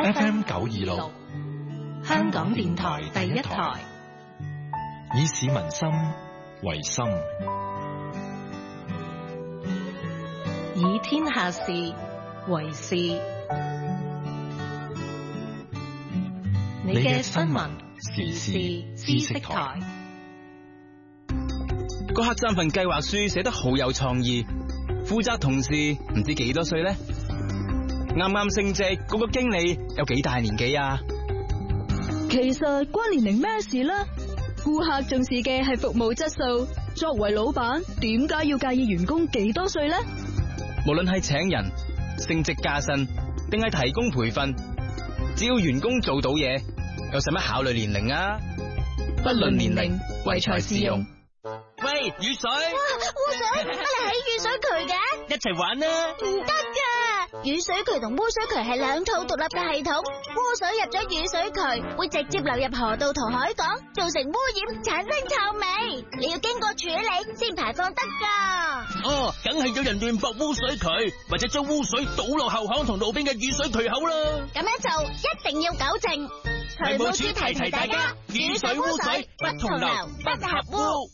FM 926，香港電台第一台，以市民心為心，以天下事為事。你嘅新聞時事知識台。 個黑三份計劃書寫得好有創意，負責同事唔知幾多歲呢？啱啱升職嗰個經理有幾大年紀啊？ 其實關年齡咩事呢？顧客重視嘅係服務質素，作為老闆點解要介意員工幾多歲呢？ 無論係請人、升職加薪，定係提供培訓，只要員工做到嘢，又使乜考慮年齡啊？ 不論年齡，唯才是用。 喂，雨水！ 哇，污水！乜你喺雨水渠嘅？ 一齊玩啦！ 唔得噶，雨水渠同污水渠係兩套獨立嘅系統。污水入咗雨水渠，會直接流入河道同海港，造成污染，產生臭味。你要經過處理先排放得噶。 哦，梗係有人亂駁污水渠，或者將污水倒落後巷同路邊嘅雨水渠口啦。 咁樣做一定要糾正。渠務署提提大家，雨水污水不同流，不合污。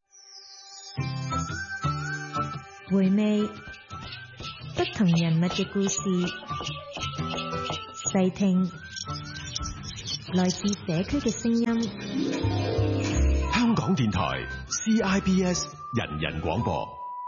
回味不同人物嘅故事，細聽來自社區嘅聲音。 香港電台 CIBS 人人廣播。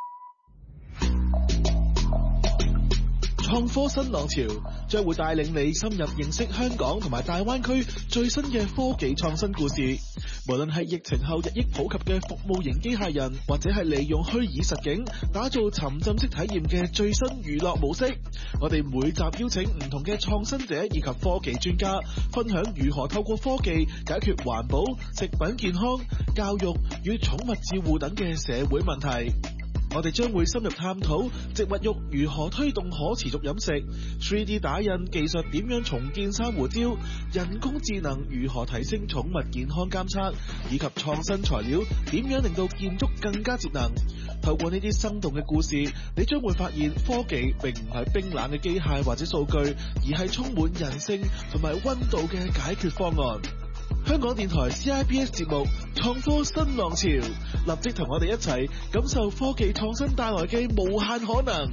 創科新浪潮將會帶領你深入認識香港同埋大灣區最新嘅科技創新故事。無論係疫情後日益普及嘅服務型機械人，或者係利用虛擬實境打造沉浸式體驗嘅最新娛樂模式，我哋每集邀請唔同嘅創新者以及科技專家，分享如何透過科技解決環保、食品健康、教育與寵物照護等嘅社會問題。我哋將會深入探討植物肉如何推動可持續飲食， 3D 打印技術點樣重建珊瑚礁，人工智能如何提升寵物健康監測，以及創新材料點樣令到建築更加節能。透過呢啲生動嘅故事，你將會發現科技並唔係冰冷嘅機械或者數據，而係充滿人性同埋溫度嘅解決方案。香港電台 CIBS 節目創科新浪潮，立即同我哋一齊感受科技創新帶來嘅無限可能。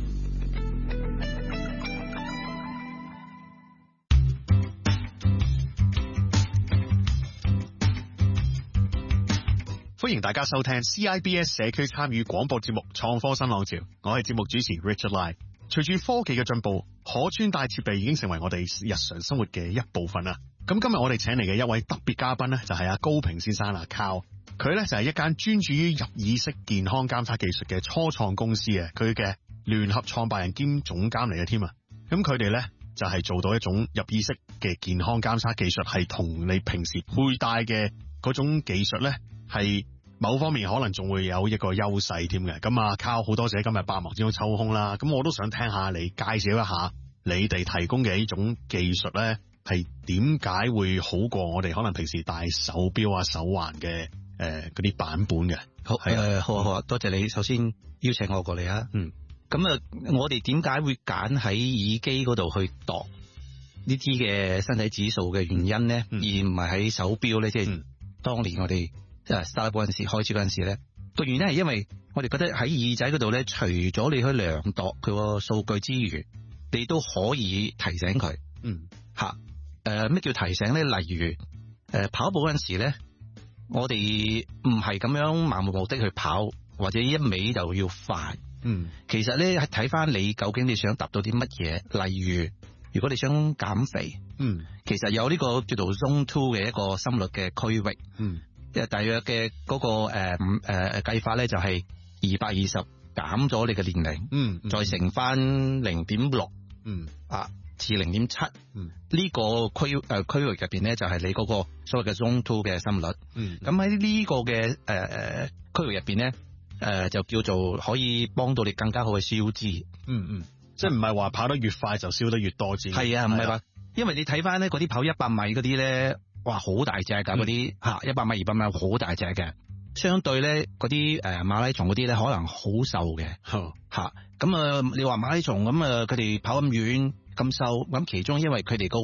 歡迎大家收聽 CIBS 社區參與廣播節目創科新浪潮，我係節目主持 Richard Lai。隨住科技嘅進步，可穿戴設備已經成為我哋日常生活嘅一部分啦。咁今日我哋請嚟嘅一位特別嘉賓呢，就係阿高平先生啦。Carl，佢呢就係一間專注於入耳式健康監測技術嘅初創公司啊，佢嘅聯合創辦人兼總監嚟嘅添啊。咁佢哋呢就係做到一種入耳式嘅健康監測技術，係同你平時佩戴嘅嗰種技術呢，係某方面可能仲會有一個優勢添嘅。咁啊，Carl，好多謝今日百忙之中抽空啦。咁我都想聽下你介紹一下你哋提供嘅呢種技術呢，係點解會好過我哋可能平時戴手錶啊、手環嘅嗰啲版本嘅？ 好，好啊，多謝你首先邀請我過嚟啊。咁啊，我哋點解會揀喺耳機嗰度去度呢啲嘅身體指數嘅原因咧，而唔係喺手錶咧？即係當年我哋startup嗰陣時開始嗰陣時咧，個原因係因為我哋覺得喺耳仔嗰度咧，除咗你去量度佢個數據之餘，你都可以提醒佢。咩叫提醒咧？例如跑步嗰陣時咧，我哋唔係咁樣盲目目的去跑，或者一味就要快。其實咧係睇翻你究竟你想達到啲乜嘢。例如，如果你想減肥，其實有呢個叫做 Zone 2嘅一個心率嘅區域。大約嘅嗰個計法咧就係220減咗你嘅年齡，再乘翻0.6，至0.7，呢個區域入邊咧就係你嗰個所謂嘅 Zone 2嘅心率。咁喺呢個嘅區域入邊咧，就叫做可以幫到你更加好嘅消脂。 即係唔係話跑得越快就燒得越多脂。 係啊，唔係話，因為你睇翻咧嗰啲跑100米嗰啲咧，哇好大隻噶嗰啲100米200米好大隻嘅，相對咧嗰啲馬拉松嗰啲咧可能好瘦嘅。咁你話馬拉松咁佢哋跑咁遠咁瘦，咁其中因為佢哋嗰個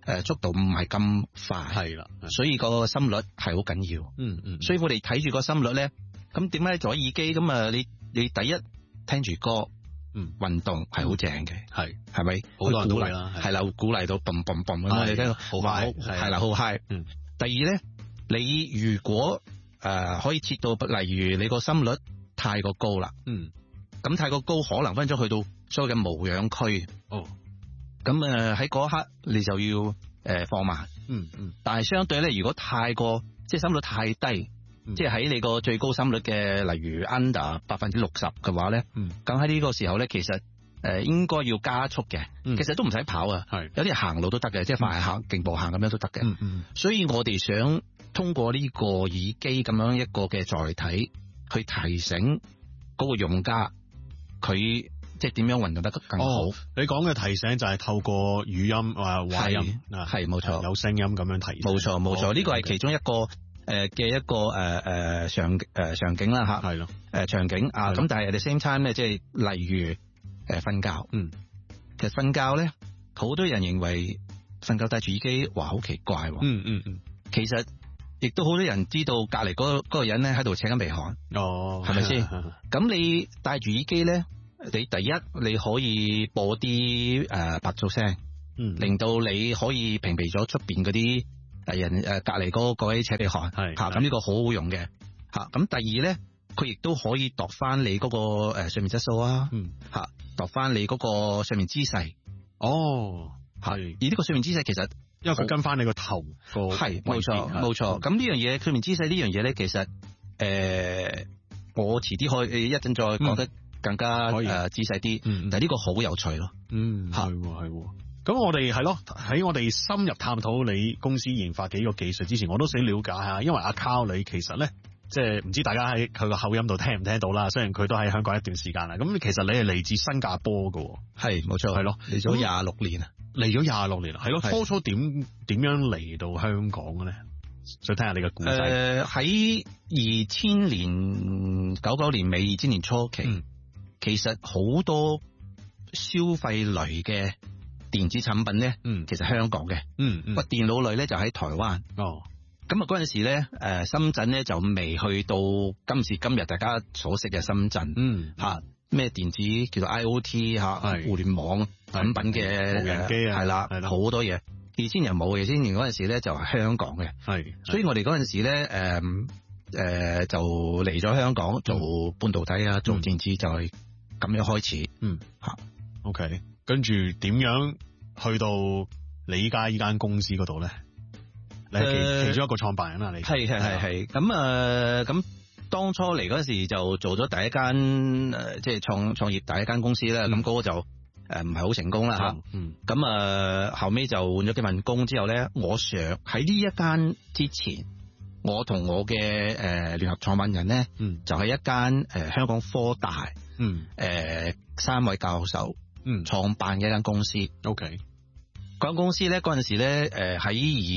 速度唔係咁快， 係啦， 所以個心率係好緊要。所以我哋睇住個心率咧，咁點解做耳機咁啊？你第一聽住歌，運動係好正嘅，係咪？ 好多人都係啦， 係啦，鼓勵到嘣嘣嘣咁你聽到好快，係啦，好 high。第二咧，你如果可以切到，例如你個心率太過高啦，咁太過高可能分咗去到所謂嘅無氧區，咁喺嗰一刻你就要放慢，但係相對咧，如果太過即係心率太低，即係喺你個最高心率嘅，例如 under 60%嘅話咧，咁喺呢個時候咧，其實應該要加速嘅，其實都唔使跑啊，有啲行路都得嘅，即係快行、勁步行咁樣都得嘅。所以我哋想通過呢個耳機咁樣一個嘅載體，去提醒嗰個用家佢即係點樣運用得更好。 你講嘅提醒就係透過語音話音， 係冇錯， 有聲音咁樣提醒。 冇錯，呢個係其中一個嘅一個場景啦吓，係咯，場景啊，咁但係 at the same time 咧，即係例如瞓覺，其實瞓覺咧，好多人認為瞓覺戴住耳機話好奇怪，其實亦都好多人知道隔籬嗰個人咧喺度扯緊鼻鼾，係咪先？咁你戴住耳機咧，你第一你可以播啲白噪聲，令到你可以屏蔽咗出邊嗰啲人隔籬嗰位扯鼻鼾，咁呢個好好用嘅吓。咁第二咧，佢亦都可以度翻你嗰個睡眠質素啊，度翻你嗰個睡眠姿勢。而呢個睡眠姿勢其實因為佢跟翻你個頭個係冇錯。咁呢樣嘢睡眠姿勢呢樣嘢咧，其實我遲啲可以一陣再講得更加仔細啲，但係呢個好有趣咯。 係。咁我哋係咯，喺我哋深入探討你公司研發幾個技術之前，我都想了解下，因為阿 Carl 你其實咧，即係唔知大家喺佢個口音度聽唔聽到啦。雖然佢都喺香港一段時間啦，咁其實你係嚟自新加坡噶，係冇錯，係咯，嚟咗26年啊，嚟咗26年，係咯，初初點樣嚟到香港嘅咧？想聽下你嘅故仔。 喺2000年99年尾2000年初期，其實好多消費類嘅電子產品咧，其實香港嘅，個電腦類咧就喺台灣。咁啊嗰陣時咧，深圳咧就未去到今時今日大家所識嘅深圳，咩電子叫做 IoT 互聯網產品嘅無人機啊，係啦，好多嘢。2000年冇，2000年嗰陣時咧就係香港嘅，所以我哋嗰陣時咧，就嚟咗香港做半導體啊，做電子就係咁樣開始。 OK。跟住點樣去到你依家依間公司嗰度咧？你係其中一個創辦人啦，你係咁當初嚟嗰時就做咗第一間即係創業第一間公司啦。咁嗰個就唔係好成功啦嚇。咁後尾就換咗幾份工之後咧，我想喺呢一間之前，我同我嘅聯合創辦人咧，就係一間香港科大3位教授創辦嘅一間公司。OK， 嗰間公司咧嗰陣時咧，喺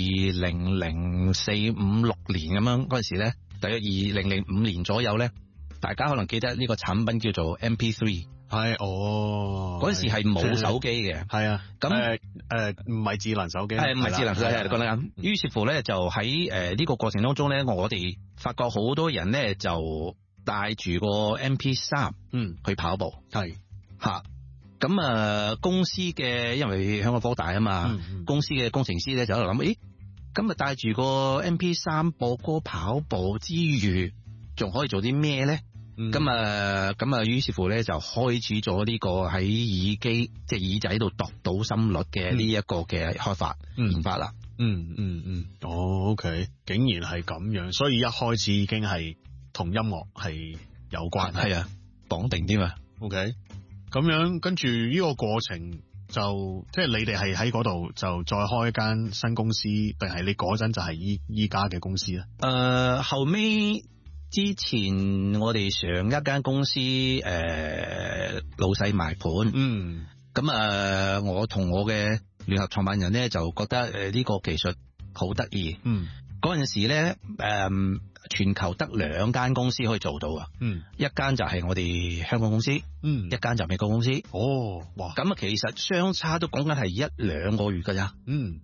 2004、5、6年咁樣嗰陣時咧，大約2005年左右咧，大家可能記得呢個產品叫做 MP3。係嗰陣時係冇手機嘅。係啊，咁唔係智能手機， 係唔係智能手機？你講得啱。於是乎咧，就喺呢個過程當中咧，我哋發覺好多人咧就帶住個 MP3 去跑步。係吓。咁公司嘅，因為香港科大啊嘛，公司嘅工程師咧就喺度諗，咁帶住個 MP3 播歌跑步之餘，仲可以做啲咩咧？咁於是乎咧就開始咗呢個喺耳機即係耳仔度度到心率嘅呢一個嘅開發研發啦。 OK， 竟然係咁樣，所以一開始已經係同音樂係有關係。係啊， 綁定添啊。 OK。咁樣跟住呢個過程就即係你哋係喺嗰度就再開一間新公司，定係你嗰陣就係依家嘅公司咧？ 後尾之前我哋上一間公司老細賣盤，咁我同我嘅聯合創辦人咧就覺得呢個技術好得意，嗰陣時咧全球得2間公司可以做到啊，一間就係我哋香港公司，一間就美國公司。哇！咁其實相差都講緊係1-2個月噶咋。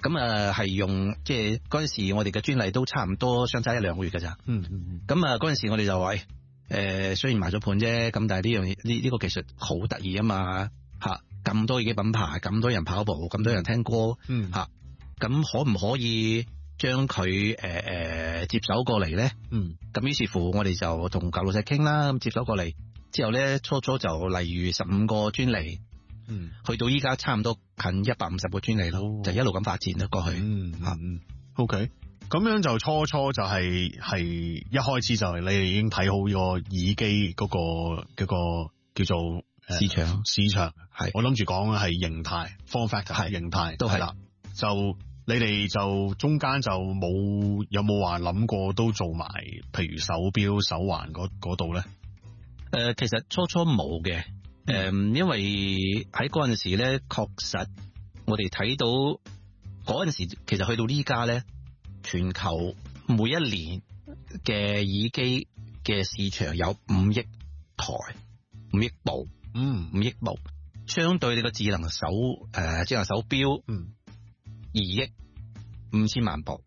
咁係用即係嗰陣時我哋嘅專利都差唔多相差1-2個月㗎咋。咁嗰陣時我哋就話雖然賣咗盤啫，咁但係呢個技術好得意啊嘛嚇，咁多耳機品牌，咁多人跑步，咁多人聽歌嚇，咁可唔可以將佢接手過嚟咧？咁於是乎我哋就同舊老細傾啦，咁接手過嚟之後咧，初就例如15個專利。去到依家差唔多近150個專利咯，就一路咁發展啦過去。 OK， 咁樣就初就係一開始就係你哋已經睇好個耳機嗰個叫做市場係。我諗住講係形態 form factor 係形態都係啦。就你哋就中間就有冇話諗過都做埋，譬如手錶、手環嗰度咧？ 其實初冇嘅。因為喺嗰陣時咧，確實我哋睇到嗰陣時，其實去到呢家咧，全球每一年嘅耳機嘅市場有5億台、5億部，5億部，相對你個智能手錶，2億5千萬部，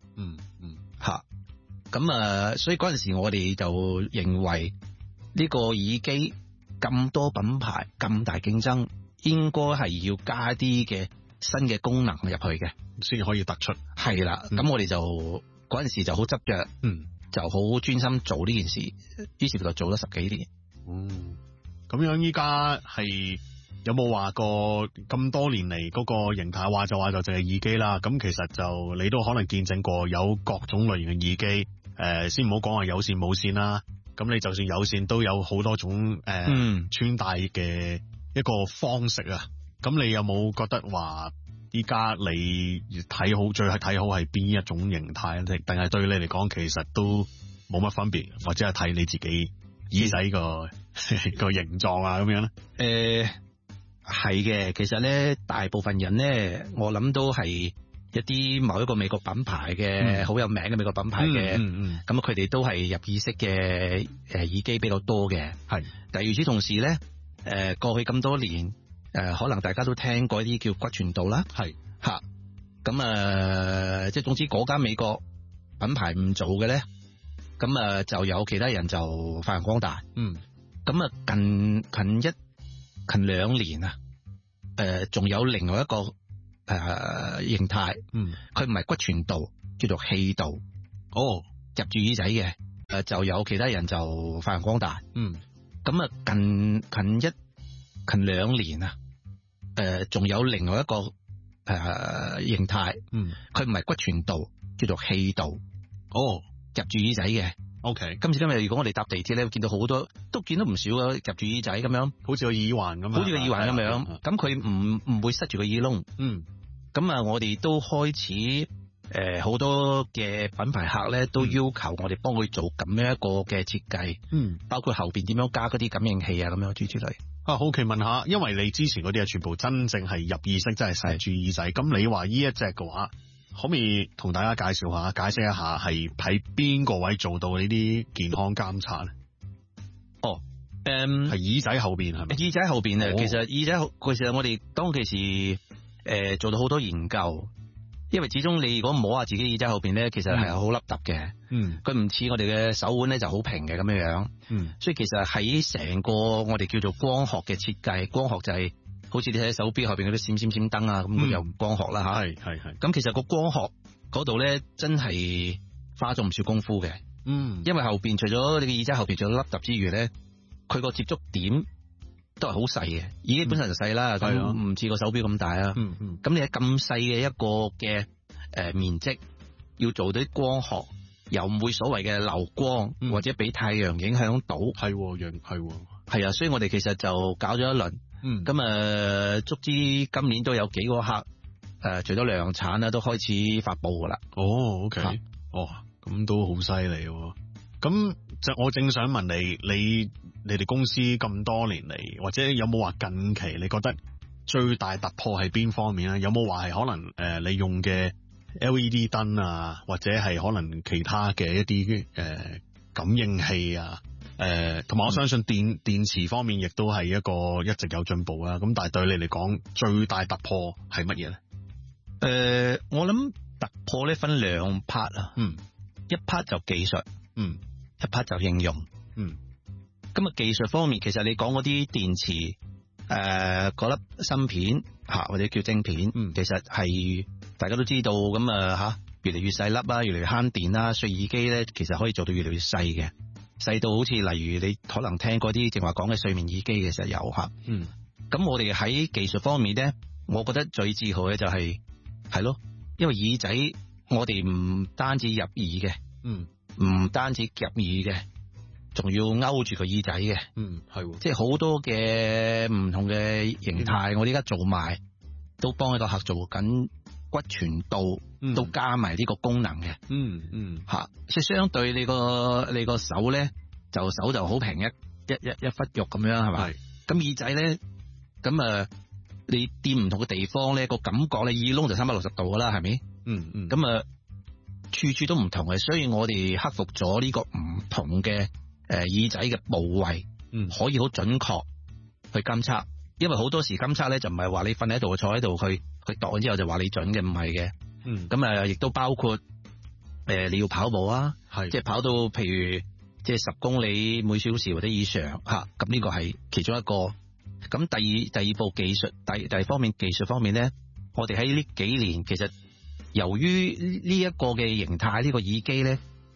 咁所以嗰陣時我哋就認為呢個耳機。咁多品牌咁大競爭，應該係要加啲嘅新嘅功能入去嘅， 先可以突出。係啦，咁我哋就嗰陣時就好執着，就好專心做呢件事，於是就做咗10幾年。 咁樣依家係有冇話過咁多年嚟嗰個形態話就淨係耳機啦？咁其實就你都可能見證過有各種類型嘅耳機，先唔好講話有線冇線啦。咁你就算有線都有好多種穿戴嘅一個方式啊！咁你有冇覺得話依家你最係睇好係邊一種形態？定係對你嚟講其實都冇乜分別，或者係睇你自己耳仔個形狀啊咁樣咧？ 係嘅，其實咧大部分人咧，我諗都係一啲某一個美國品牌嘅好有名嘅美國品牌嘅，咁佢哋都係入耳式嘅耳機比較多嘅。係，但係與此同時咧，過去咁多年，可能大家都聽過一啲叫骨傳導啦。係嚇，咁即係總之嗰間美國品牌唔做嘅咧，咁就有其他人就發揚光大。咁近2年啊，仲有另外一個。形態，佢唔係骨傳導，叫做氣導。入住耳仔嘅，就有其他人就發揚光大。咁近2年啊，仲有另外一個形態，佢唔係骨傳導，叫做氣導。入住耳仔嘅。OK， 今時今日如果我哋搭地鐵咧，會見到好多，都見到唔少啊，入住耳仔咁樣，好似個耳環咁，好似個耳環咁樣。咁佢唔會塞住個耳窿。咁我哋都開始好多嘅品牌客咧，都要求我哋幫佢做咁樣一個嘅設計。包括後邊點樣加嗰啲感應器啊，咁樣之類。好奇問下，因為你之前嗰啲係全部真正係入耳式，真係塞住耳仔。咁你話呢一隻嘅話，可唔可以同大家介紹下、解釋一下，係喺邊個位做到呢啲健康監察咧？係耳仔後邊係咪？耳仔後邊啊，其實我哋當其時做到好多研究，因為始終你如果摸下自己耳仔後邊咧，其實係好凹凸嘅。佢唔似我哋嘅手腕咧就好平嘅咁樣樣。所以其實喺成個我哋叫做光學嘅設計，光學就係好似你睇手錶後邊嗰啲閃燈啊，咁佢又光學啦吓。係。咁其實個光學嗰度咧，真係花咗唔少功夫嘅。因為後邊除咗你嘅耳仔後邊仲有凹凸之餘咧，佢個接觸點都係好細嘅，耳機本身就細啦，咁唔似個手錶咁大啊。咁你喺咁細嘅一個嘅面積，要做到啲光學，又唔會所謂嘅漏光，或者俾太陽影響到。係啊，所以我哋其實就搞咗一輪。咁足之今年都有幾個客除咗量產啦，都開始發布噶啦。OK，咁都好犀利。咁我正想問你哋公司咁多年嚟，或者有冇話近期你覺得最大突破係邊方面咧？有冇話係可能你用嘅 LED 燈啊，或者係可能其他嘅一啲感應器啊？同埋我相信電池方面亦都係一直有進步啦。咁但係對你嚟講最大突破係乜嘢咧？ 我諗突破咧分兩 part 啊，一 part 就技術，一 part 就應用，咁啊技術方面，其實你講嗰啲電池，嗰粒芯片吓或者叫晶片，其實係大家都知道咁啊越嚟越細粒啦，越嚟越慳電啦，睡耳機咧其實可以做到越嚟越細嘅，細到好似例如你可能聽嗰啲正話講嘅睡眠耳機嘅時候有吓，咁我哋喺技術方面咧，我覺得最自豪嘅就係咯，因為耳仔我哋唔單止入耳嘅，唔單止夾耳嘅，仲要勾住個耳仔嘅，係，即係好多嘅唔同嘅形態，我哋而家做埋都幫一個客做緊骨傳導，都加埋呢個功能嘅，吓，即係相對你個手咧，手就好平一忽肉咁樣係咪？咁耳仔咧，咁你掂唔同嘅地方咧，個感覺咧，耳窿就360度噶啦，係咪？咁處處都唔同嘅，所以我哋克服咗呢個唔同嘅耳仔嘅部位，可以好準確去監測。因為好多時監測咧就唔係話你瞓喺度坐喺度去度之後就話你準嘅，唔係嘅。咁亦都包括你要跑步啊，即係跑到譬如即係10公里每小時或者以上吓，咁呢個係其中一個。咁第二步技術，第二方面技術方面咧，我哋喺呢幾年其實由於呢一個嘅形態，呢個耳機咧